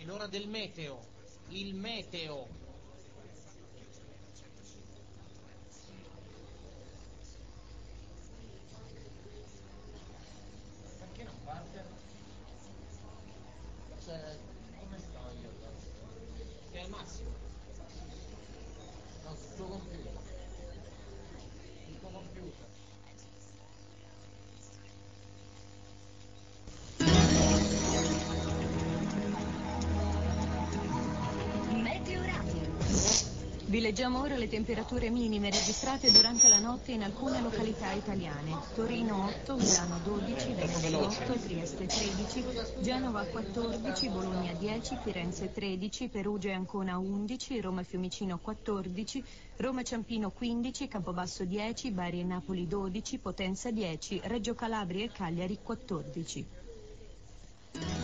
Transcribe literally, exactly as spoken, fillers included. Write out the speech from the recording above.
l'ora del meteo, il meteo. Perché non parte? Cioè, come sto io? È al massimo. No, sul tuo computer. Sul tuo computer. Vi leggiamo ora le temperature minime registrate durante la notte in alcune località italiane. Torino otto, Milano dodici, Venezia otto, Trieste tredici, Genova quattordici, Bologna dieci, Firenze tredici, Perugia e Ancona undici, Roma Fiumicino quattordici, Roma Ciampino quindici, Campobasso dieci, Bari e Napoli dodici, Potenza dieci, Reggio Calabria e Cagliari quattordici.